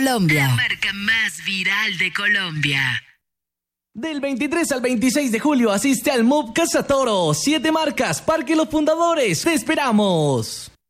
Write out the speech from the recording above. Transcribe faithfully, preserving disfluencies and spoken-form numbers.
Colombia. La marca más viral de Colombia. Del veintitrés al veintiséis de julio asiste al M U B Casa Toro. Siete marcas, Parque Los Fundadores. ¡Te esperamos!